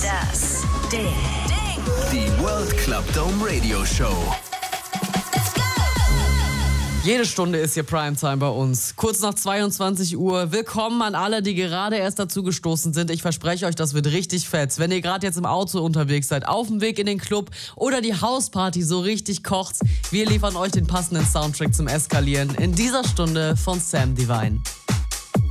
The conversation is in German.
Ding. Die World Club Dome Radio Show. Jede Stunde ist hier Primetime bei uns. Kurz nach 22 Uhr. Willkommen an alle, die gerade erst dazu gestoßen sind. Ich verspreche euch, das wird richtig fett. Wenn ihr gerade jetzt im Auto unterwegs seid, auf dem Weg in den Club oder die Hausparty so richtig kocht, wir liefern euch den passenden Soundtrack zum Eskalieren in dieser Stunde von Sam Divine.